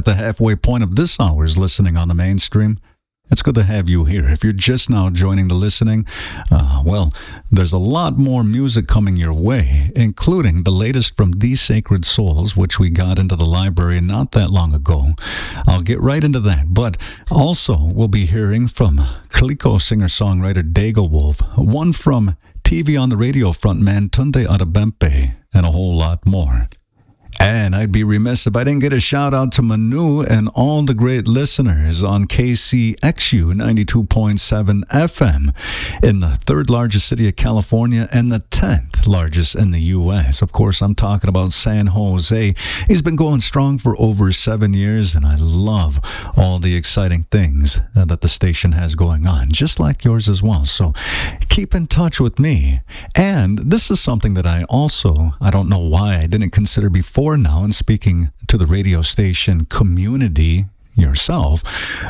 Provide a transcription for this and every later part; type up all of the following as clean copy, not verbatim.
at the halfway point of this hour's listening on the mainstream. It's good to have you here. If you're just now joining the listening, well, there's a lot more music coming your way, including the latest from These Sacred Souls, which we got into the library not that long ago. I'll get right into that, but also we'll be hearing from Kaliko singer-songwriter Dago Wolf, one from TV on the Radio frontman Tunde Adebempe, and a whole lot more. And I'd be remiss if I didn't get a shout out to Manu and all the great listeners on KCXU 92.7 FM in the third largest city of California and the 10th largest in the U.S. Of course, I'm talking about San Jose. He's been going strong for over 7 years, and I love all the exciting things that the station has going on, just like yours as well. So keep in touch with me. And this is something that I don't know why I didn't consider before now, and speaking to the radio station community yourself,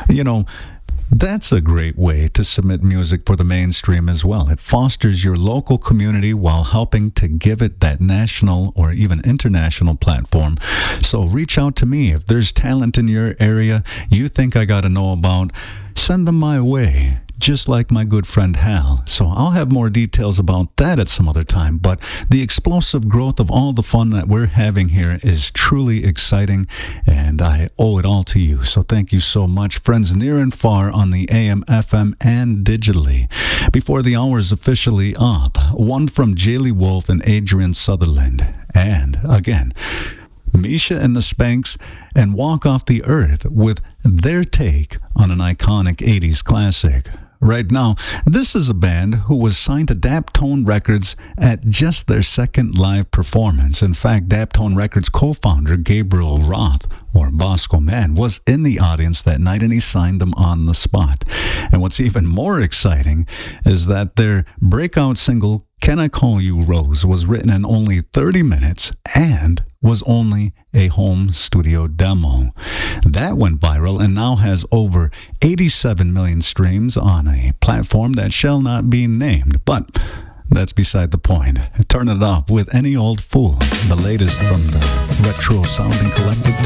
that's a great way to submit music for the mainstream as well. It fosters your local community while helping to give it that national or even international platform. So reach out to me if there's talent in your area you think I got to know about. Send them my way, just like my good friend Hal. So I'll have more details about that at some other time, but the explosive growth of all the fun that we're having here is truly exciting, and I owe it all to you. So thank you so much, friends near and far on the AM, FM, and digitally. Before the hour is officially up, one from Jaylee Wolf and Adrian Sutherland. And again, Misha and the Spanks and Walk Off the Earth with their take on an iconic 80s classic. Right now, this is a band who was signed to Daptone Records at just their second live performance. In fact, Daptone Records co-founder Gabriel Roth, or Bosco Man, was in the audience that night, and he signed them on the spot. And what's even more exciting is that their breakout single, Can I Call You Rose, was written in only 30 minutes and was only a home studio demo. That went viral and now has over 87 million streams on a platform that shall not be named. But that's beside the point. Turn it up with Any Old Fool, the latest from the retro sounding collective